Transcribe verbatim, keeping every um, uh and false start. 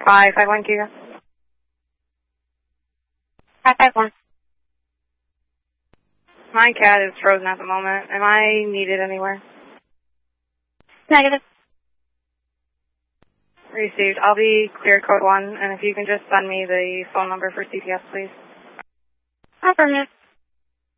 five five one Giga. five five one. My cat is frozen at the moment. Am I needed anywhere? Negative. Received. I'll be clear code one, and if you can just send me the phone number for C P S, please. Affirmative.